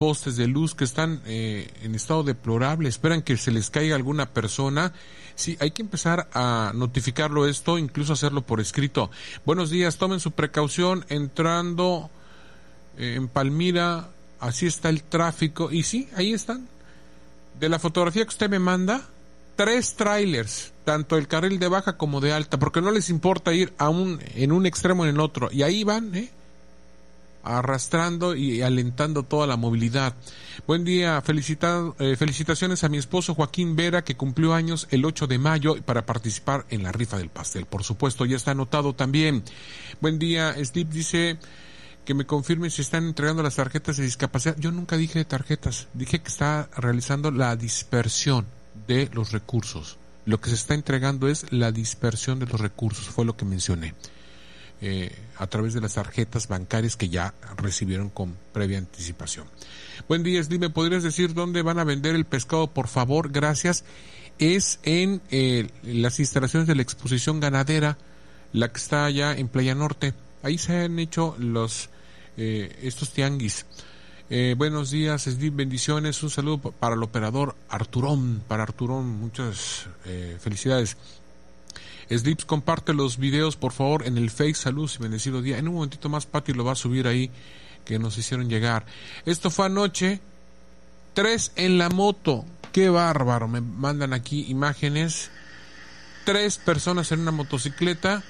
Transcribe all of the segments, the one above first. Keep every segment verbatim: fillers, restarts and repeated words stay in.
postes de luz que están eh, en estado deplorable, esperan que se les caiga alguna persona. Sí, hay que empezar a notificarlo esto, incluso hacerlo por escrito. Buenos días, tomen su precaución entrando eh, en Palmira, así está el tráfico. Y sí, ahí están. De la fotografía que usted me manda, tres trailers, tanto el carril de baja como de alta, porque no les importa ir a un, en un extremo o en el otro. Y ahí van, ¿eh? arrastrando y alentando toda la movilidad. Buen día, felicita, eh, felicitaciones a mi esposo Joaquín Vera, que cumplió años el ocho de mayo para participar en la rifa del pastel. Por supuesto, ya está anotado también. Buen día, Steve dice que me confirme si están entregando las tarjetas de discapacidad. Yo nunca dije de tarjetas, dije que está realizando la dispersión de los recursos. Lo que se está entregando es la dispersión de los recursos, fue lo que mencioné. Eh, a través de las tarjetas bancarias que ya recibieron con previa anticipación. Buen día, dime, ¿podrías decir dónde van a vender el pescado, por favor? Gracias. Es en eh, las instalaciones de la exposición ganadera, la que está allá en Playa Norte. Ahí se han hecho los eh, estos tianguis. Eh, buenos días, Steve, bendiciones. Un saludo para el operador Arturón, para Arturón, muchas eh, felicidades. Slips, comparte los videos, por favor, en el Face. Saludos y bendecido día. En un momentito más, Pati lo va a subir ahí, que nos hicieron llegar. Esto fue anoche. Tres en la moto. Qué bárbaro. Me mandan aquí imágenes. Tres personas en una motocicleta.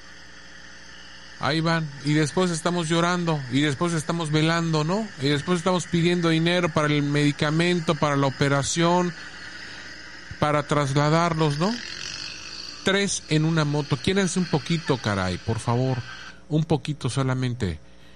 Ahí van. Y después estamos llorando. Y después estamos velando, ¿no? Y después estamos pidiendo dinero para el medicamento, para la operación, para trasladarlos, ¿no? Tres en una moto. Quiéranse un poquito, caray, por favor. Un poquito solamente.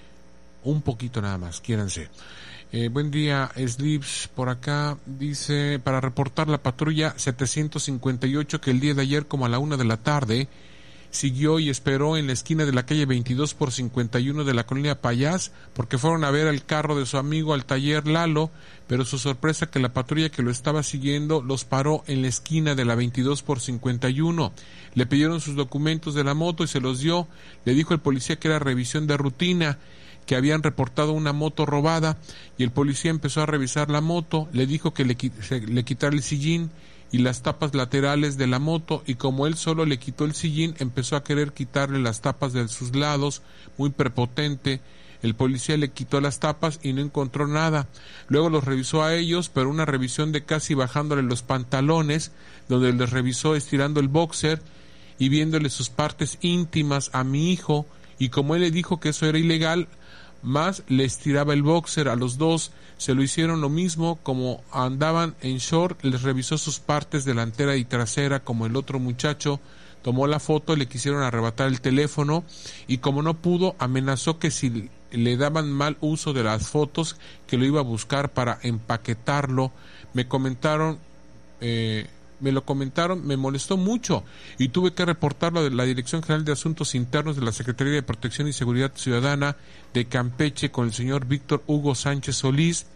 Un poquito nada más, quiéranse. Eh, buen día, Slips, por acá dice, para reportar la patrulla setecientos cincuenta y ocho que el día de ayer como a la una de la tarde siguió y esperó en la esquina de la calle veintidós por cincuenta y uno de la colonia Payás, porque fueron a ver el carro de su amigo al taller Lalo, pero su sorpresa que la patrulla que lo estaba siguiendo los paró en la esquina de la veintidós por cincuenta y uno. Le pidieron sus documentos de la moto y se los dio. Le dijo el policía que era revisión de rutina, que habían reportado una moto robada, y el policía empezó a revisar la moto. Le dijo que le, se, le quitara el sillín y las tapas laterales de la moto, y como él solo le quitó el sillín, empezó a querer quitarle las tapas de sus lados, muy prepotente. El policía le quitó las tapas y no encontró nada. Luego los revisó a ellos, pero una revisión de casi bajándole los pantalones, donde les revisó estirando el boxer y viéndole sus partes íntimas a mi hijo, y como él le dijo que eso era ilegal, más le estiraba el boxer a los dos. Se lo hicieron lo mismo, como andaban en short, les revisó sus partes delantera y trasera como el otro muchacho, tomó la foto, le quisieron arrebatar el teléfono y como no pudo, amenazó que si le daban mal uso de las fotos, que lo iba a buscar para empaquetarlo. Me comentaron, eh, me lo comentaron, me molestó mucho y tuve que reportarlo a la Dirección General de Asuntos Internos de la Secretaría de Protección y Seguridad Ciudadana de Campeche con el señor Víctor Hugo Sánchez Solís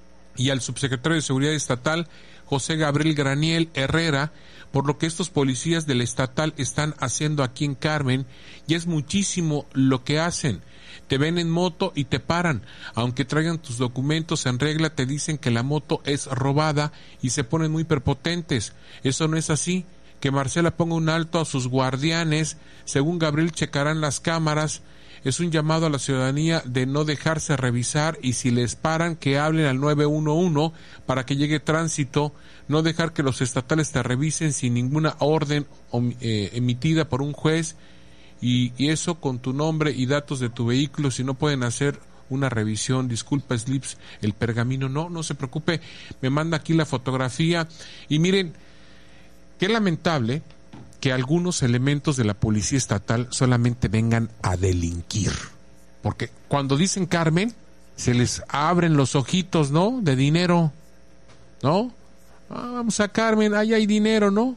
y al subsecretario de Seguridad Estatal José Gabriel Graniel Herrera, por lo que estos policías del estatal están haciendo aquí en Carmen, y es muchísimo lo que hacen. Te ven en moto y te paran, aunque traigan tus documentos en regla, te dicen que la moto es robada y se ponen muy prepotentes. Eso no es así. Que Marcela ponga un alto a sus guardianes, según Gabriel checarán las cámaras. Es un llamado a la ciudadanía de no dejarse revisar, y si les paran que hablen al nueve uno uno para que llegue tránsito, no dejar que los estatales te revisen sin ninguna orden eh, emitida por un juez, y, y eso con tu nombre y datos de tu vehículo. Si no pueden hacer una revisión, disculpa Slips, el pergamino, no, no se preocupe, me manda aquí la fotografía. Y miren, qué lamentable que algunos elementos de la policía estatal solamente vengan a delinquir, porque cuando dicen Carmen se les abren los ojitos, ¿no? De dinero, ¿no? Ah, vamos a Carmen, ahí hay dinero, ¿no?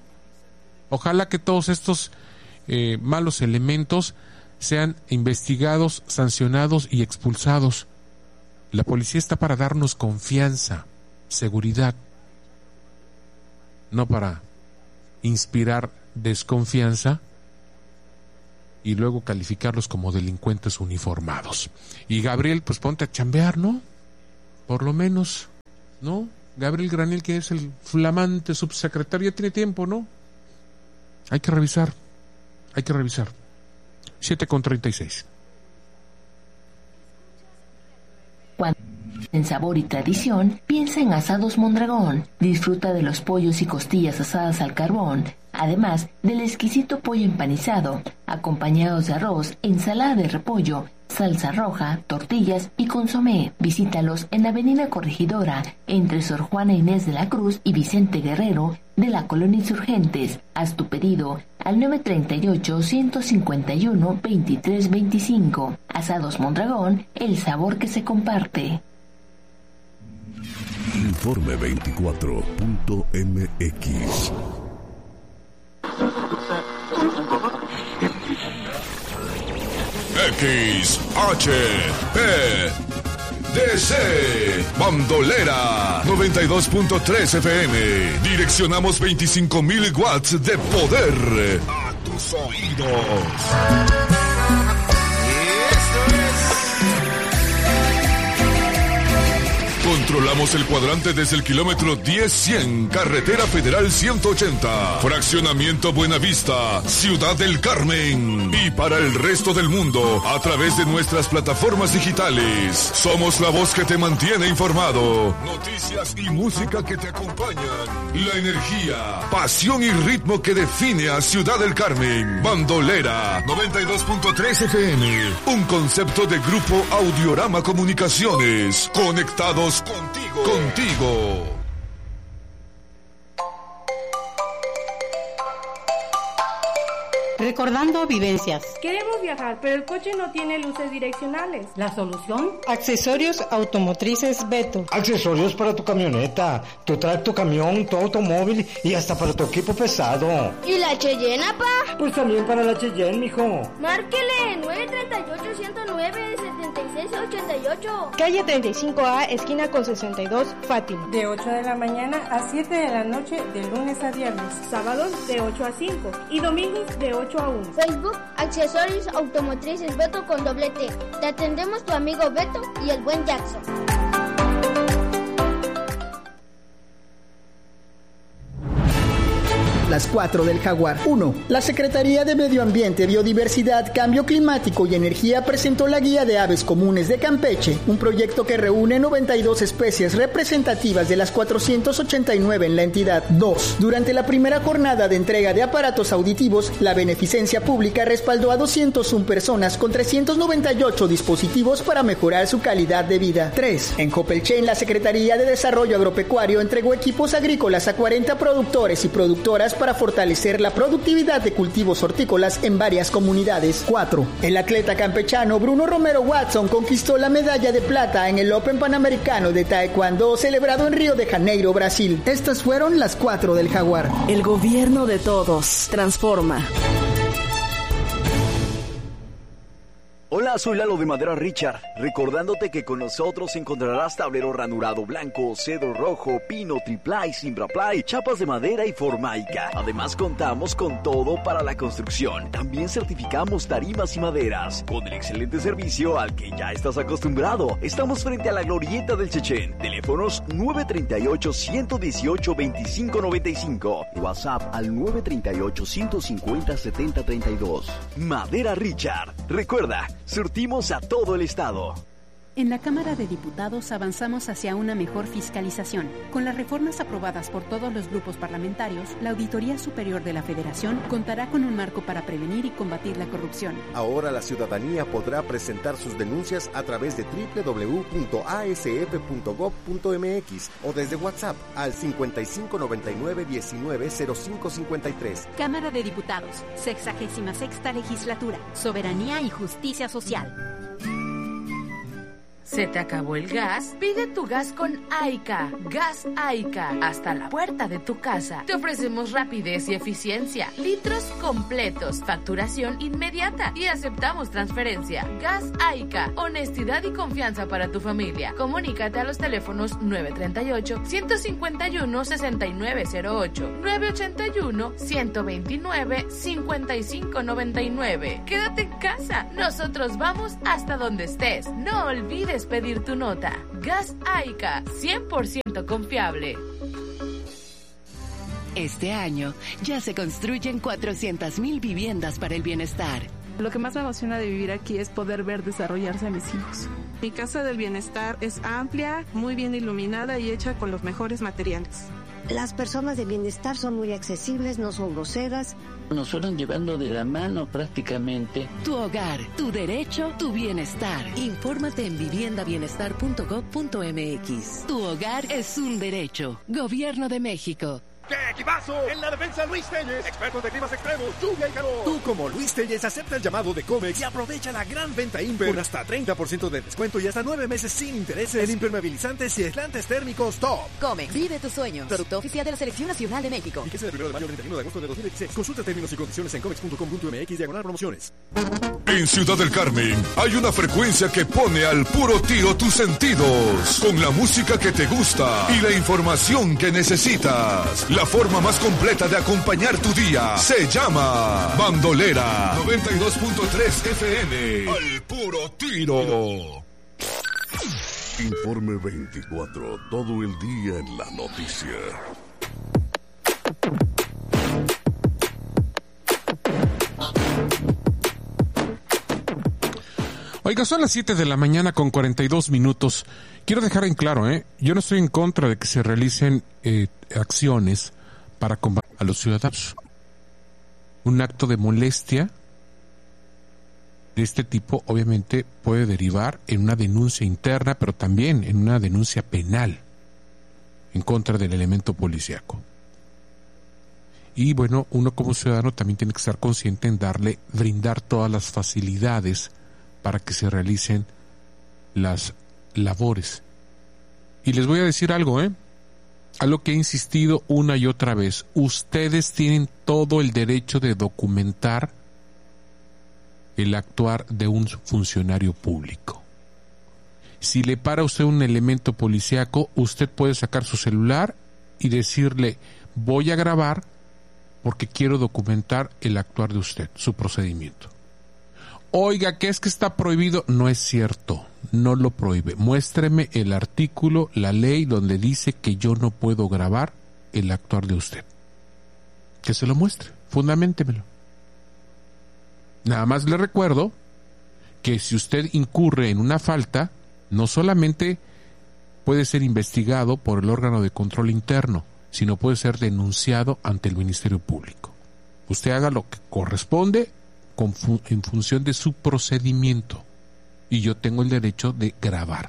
Ojalá que todos estos eh, malos elementos sean investigados, sancionados y expulsados. La policía está para darnos confianza, seguridad, no para inspirar desconfianza y luego calificarlos como delincuentes uniformados. Y Gabriel, pues ponte a chambear, ¿no? Por lo menos ¿no? Gabriel Graniel, que es el flamante subsecretario, ya tiene tiempo, ¿no? Hay que revisar, hay que revisar. siete con treinta y seis. En sabor y tradición, piensa en Asados Mondragón. Disfruta de los pollos y costillas asadas al carbón, además del exquisito pollo empanizado, acompañados de arroz, ensalada de repollo, salsa roja, tortillas y consomé. Visítalos en Avenida Corregidora, entre Sor Juana Inés de la Cruz y Vicente Guerrero, de la Colonia Insurgentes. Haz tu pedido al nueve treinta y ocho, ciento cincuenta y uno, veintitrés veinticinco. Asados Mondragón, el sabor que se comparte. Informe veinticuatro punto m x. X H P D C Bandolera noventa y dos punto tres F M. Direccionamos veinticinco mil watts de poder a tus oídos. Controlamos el cuadrante desde el kilómetro diez cien, Carretera Federal ciento ochenta, Fraccionamiento Buenavista, Ciudad del Carmen. Y para el resto del mundo, a través de nuestras plataformas digitales. Somos la voz que te mantiene informado. Noticias y música que te acompañan. La energía, pasión y ritmo que define a Ciudad del Carmen. Bandolera noventa y dos punto tres F M. Un concepto de Grupo Audiorama Comunicaciones. Conectados contigo, contigo. Recordando vivencias. Queremos viajar, pero el coche no tiene luces direccionales. ¿La solución? Accesorios automotrices Beto. Accesorios para tu camioneta, tu tracto camión, tu automóvil y hasta para tu equipo pesado. ¿Y la Cheyenne, pa? Pues también para la Cheyenne, mijo. Márquele nueve treinta y ocho, ciento nueve, setenta y seis ochenta y ocho. Calle treinta y cinco A, esquina con sesenta y dos, Fátima. De ocho de la mañana a siete de la noche, de lunes a viernes. Sábados de ocho a cinco y domingos de ocho a uno. Facebook, Accesorios Automotrices Beto con doble T. Te atendemos tu amigo Beto y el buen Jackson. Las cuatro del Jaguar. uno. La Secretaría de Medio Ambiente, Biodiversidad, Cambio Climático y Energía presentó la Guía de Aves Comunes de Campeche, un proyecto que reúne noventa y dos especies representativas de las cuatrocientas ochenta y nueve en la entidad. dos. Durante la primera jornada de entrega de aparatos auditivos, la Beneficencia Pública respaldó a doscientas una personas con trescientos noventa y ocho dispositivos para mejorar su calidad de vida. tres. En Copelchen, la Secretaría de Desarrollo Agropecuario entregó equipos agrícolas a cuarenta productores y productoras para fortalecer la productividad de cultivos hortícolas en varias comunidades. cuatro. El atleta campechano Bruno Romero Watson conquistó la medalla de plata en el Open Panamericano de Taekwondo celebrado en Río de Janeiro, Brasil. Estas fueron las cuatro del Jaguar. El gobierno de todos transforma. Hola, soy Lalo de Madera Richard, recordándote que con nosotros encontrarás tablero ranurado blanco, cedro rojo, pino, triplay, simbraplay, chapas de madera y formaica. Además contamos con todo para la construcción. También certificamos tarimas y maderas, con el excelente servicio al que ya estás acostumbrado. Estamos frente a la glorieta del Chechen. Teléfonos nueve treinta y ocho, ciento dieciocho, veinticinco noventa y cinco. WhatsApp al nueve treinta y ocho, ciento cincuenta, setenta treinta y dos. Madera Richard. Recuerda, surtimos a todo el estado. En la Cámara de Diputados avanzamos hacia una mejor fiscalización. Con las reformas aprobadas por todos los grupos parlamentarios, la Auditoría Superior de la Federación contará con un marco para prevenir y combatir la corrupción. Ahora la ciudadanía podrá presentar sus denuncias a través de doble u doble u doble u punto a s f punto gob punto m x o desde WhatsApp al cincuenta y cinco noventa y nueve diecinueve cero cinco cincuenta y tres. Cámara de Diputados, sexagésima sexta legislatura, soberanía y justicia social. ¿Se te acabó el gas? Pide tu gas con Aica. Gas Aica. Hasta la puerta de tu casa. Te ofrecemos rapidez y eficiencia. Litros completos. Facturación inmediata. Y aceptamos transferencia. Gas Aica. Honestidad y confianza para tu familia. Comunícate a los teléfonos nueve treinta y ocho, ciento cincuenta y uno, sesenta y nueve cero ocho, nueve ochenta y uno, ciento veintinueve, cincuenta y cinco noventa y nueve. Quédate en casa. Nosotros vamos hasta donde estés. No olvides puedes pedir tu nota. Gas Aica, cien por ciento confiable. Este año ya se construyen cuatrocientas mil viviendas para el bienestar. Lo que más me emociona de vivir aquí es poder ver desarrollarse a mis hijos. Mi casa del bienestar es amplia, muy bien iluminada y hecha con los mejores materiales. Las personas de bienestar son muy accesibles, no son groseras. Nos fueron llevando de la mano prácticamente. Tu hogar, tu derecho, tu bienestar. Infórmate en vivienda bienestar punto gob punto mx. Tu hogar es un derecho. Gobierno de México. ¡Qué equipazo! En la defensa Luis Telles, expertos de climas extremos, lluvia y calor. Tú como Luis Telles acepta el llamado de Comex y aprovecha la gran venta Imper con hasta treinta por ciento de descuento y hasta nueve meses sin intereses en impermeabilizantes y aislantes térmicos top. Comex, vive tus sueños. Producto oficial de la Selección Nacional de México. Fíjese del primero de mayo al treinta y uno de agosto de dos mil dieciséis. Consulta términos y condiciones en comex punto com punto mx diagonal promociones. En Ciudad del Carmen hay una frecuencia que pone al puro tiro tus sentidos, con la música que te gusta y la información que necesitas. La forma más completa de acompañar tu día se llama Bandolera noventa y dos punto tres F M. Al puro tiro. Informe veinticuatro, todo el día en la noticia. Oiga, son las siete de la mañana con cuarenta y dos minutos. Quiero dejar en claro, ¿eh? Yo no estoy en contra de que se realicen eh, acciones para combatir a los ciudadanos. Un acto de molestia de este tipo obviamente puede derivar en una denuncia interna, pero también en una denuncia penal en contra del elemento policíaco. Y bueno, uno como ciudadano también tiene que estar consciente en darle, brindar todas las facilidades para que se realicen las labores. Y les voy a decir algo, ¿eh? A lo que he insistido una y otra vez. Ustedes tienen todo el derecho de documentar el actuar de un funcionario público. Si le para a usted un elemento policíaco, usted puede sacar su celular y decirle, voy a grabar porque quiero documentar el actuar de usted, su procedimiento. Oiga, ¿qué es que está prohibido? No es cierto, no lo prohíbe. Muéstreme el artículo, la ley donde dice que yo no puedo grabar el actuar de usted. Que se lo muestre, fundamentémelo. Nada más le recuerdo que si usted incurre en una falta, no solamente puede ser investigado por el órgano de control interno, sino puede ser denunciado ante el Ministerio Público. Usted haga lo que corresponde Con fu- en función de su procedimiento, y yo tengo el derecho de grabar.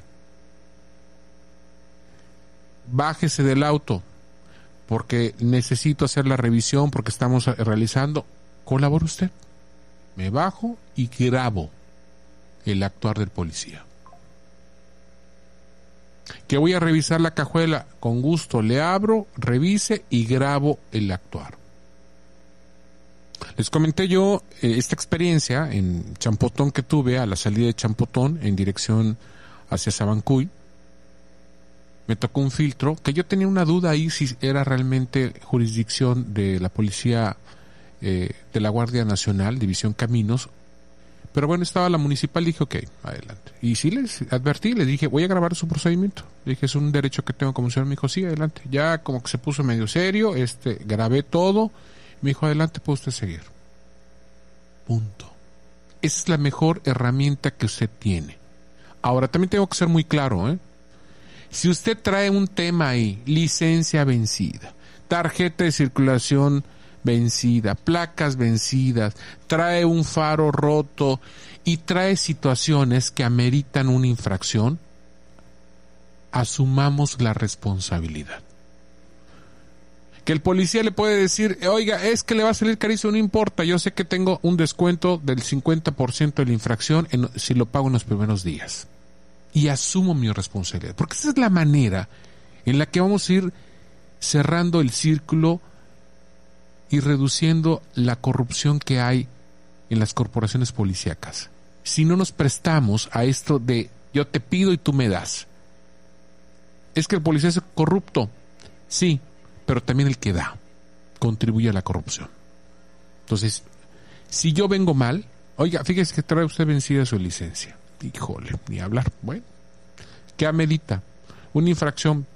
Bájese del auto porque necesito hacer la revisión, porque estamos realizando. Colabora usted. Me bajo y grabo el actuar del policía. Que voy a revisar la cajuela, con gusto le abro, revise y grabo el actuar. Les comenté yo eh, esta experiencia en Champotón que tuve a la salida de Champotón en dirección hacia Sabancuy. Me tocó un filtro que yo tenía una duda ahí si era realmente jurisdicción de la policía eh, de la Guardia Nacional, División Caminos. Pero bueno, estaba la municipal y dije, ok, adelante. Y sí les advertí, les dije, voy a grabar su procedimiento. Le dije, es un derecho que tengo como ciudadano. Me dijo, sí, adelante. Ya como que se puso medio serio, este, grabé todo. Me dijo, adelante, puede usted seguir. Punto. Esa es la mejor herramienta que usted tiene. Ahora, también tengo que ser muy claro, ¿eh? Si usted trae un tema ahí, licencia vencida, tarjeta de circulación vencida, placas vencidas, trae un faro roto y trae situaciones que ameritan una infracción, asumamos la responsabilidad. Que el policía le puede decir, oiga, es que le va a salir carísimo, no importa, yo sé que tengo un descuento del cincuenta por ciento de la infracción en, si lo pago en los primeros días. Y asumo mi responsabilidad, porque esa es la manera en la que vamos a ir cerrando el círculo y reduciendo la corrupción que hay en las corporaciones policíacas. Si no nos prestamos a esto de yo te pido y tú me das. Es que el policía es corrupto, sí, pero también el que da contribuye a la corrupción. Entonces, si yo vengo mal, oiga, fíjese que trae usted vencida su licencia. Híjole, ni hablar. Bueno, ¿Qué amerita? Una infracción